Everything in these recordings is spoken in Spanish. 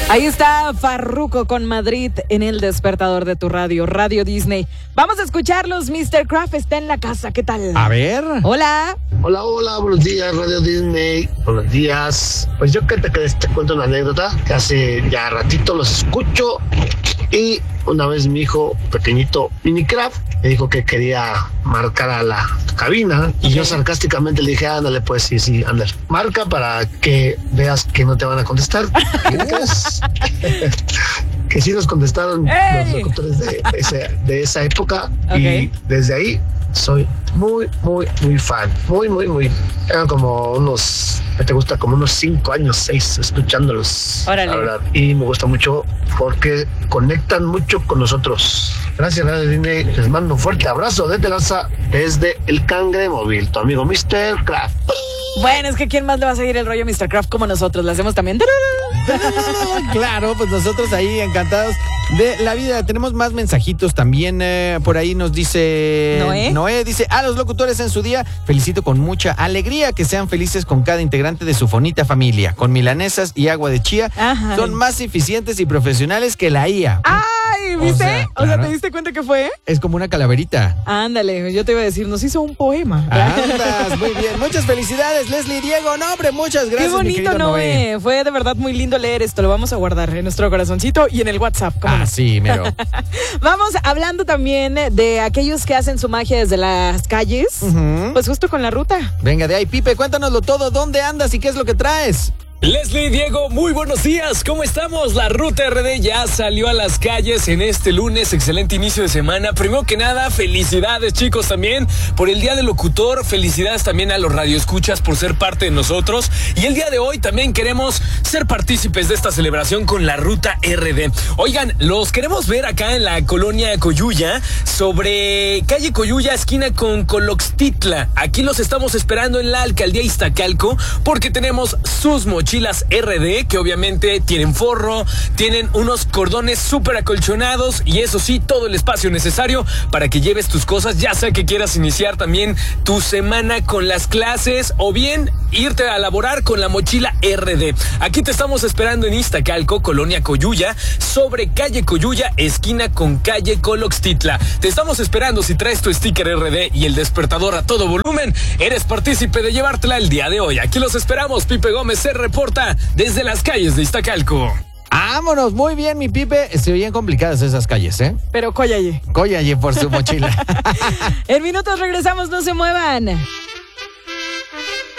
Ahí está Farruko con Madrid en el despertador de tu radio, Radio Disney. Vamos a escucharlos, Mr. Kraft está en la casa, ¿qué tal? A ver. Hola. Hola, buenos días, Radio Disney. Buenos días. Pues yo te cuento una anécdota que hace ya ratito los escucho y una vez mi hijo pequeñito, Minecraft, me dijo que quería marcar a la cabina y yo sarcásticamente le dije, ándale, pues sí, ándale. Marca para que veas que no te van a contestar. ¿Qué crees? Que sí nos contestaron los locutores de esa época y desde ahí soy muy fan. Muy. Eran como unos, ¿te gusta? Como unos 5 años, 6 escuchándolos. Órale. Hablar. Y me gusta mucho porque conectan mucho con nosotros. Gracias, Radio Disney. Les mando un fuerte abrazo desde desde el Cangre Móvil. Tu amigo Mr. Kraft. Bueno, es que ¿quién más le va a seguir el rollo Mr. Kraft como nosotros? Lo hacemos también. Claro, pues nosotros ahí encantados de la vida. Tenemos más mensajitos también. Por ahí nos dice Noé dice, a los locutores en su día felicito con mucha alegría, que sean felices con cada integrante de su bonita familia. Con milanesas y agua de chía. Ajá. Son más eficientes y profesionales que la IA. ¡Ay! ¿Viste? O sea, ¿te diste cuenta que fue? Es como una calaverita. Ándale, yo te iba a decir, nos hizo un poema. Andas, muy bien. Muchas felicidades, Leslie Diego. No, hombre, muchas gracias. Qué bonito, Noé. Fue de verdad muy lindo leer esto. Lo vamos a guardar en nuestro corazoncito y en el WhatsApp. Sí, mero. Vamos hablando también de aquellos que hacen su magia desde las calles. Pues justo con la ruta. Venga, de ahí, Pipe, cuéntanoslo todo. ¿Dónde andas y qué es lo que traes? Leslie, Diego, muy buenos días, ¿cómo estamos? La Ruta RD ya salió a las calles en este lunes, excelente inicio de semana. Primero que nada, felicidades chicos también por el Día del Locutor, felicidades también a los radioescuchas por ser parte de nosotros. Y el día de hoy también queremos ser partícipes de esta celebración con la Ruta RD. Oigan, los queremos ver acá en la colonia Coyuya, sobre calle Coyuya, esquina con Coloxtitla. Aquí los estamos esperando en la alcaldía Iztacalco porque tenemos sus mochilas RD, que obviamente tienen forro, tienen unos cordones súper acolchonados y eso sí, todo el espacio necesario para que lleves tus cosas, ya sea que quieras iniciar también tu semana con las clases o bien irte a laborar con la mochila RD. Aquí te estamos esperando en Iztacalco, colonia Coyuya, sobre calle Coyuya, esquina con calle Coloxtitla. Te estamos esperando. Si traes tu sticker RD y el despertador a todo volumen, eres partícipe de llevártela el día de hoy. Aquí los esperamos. Pipe Gómez se reporta desde las calles de Iztacalco. Vámonos, muy bien, mi Pipe. Se oían complicadas esas calles, ¿eh? Pero Coyaye por su mochila. En minutos regresamos, no se muevan.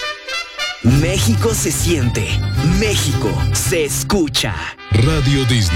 México se siente, México se escucha. Radio Disney.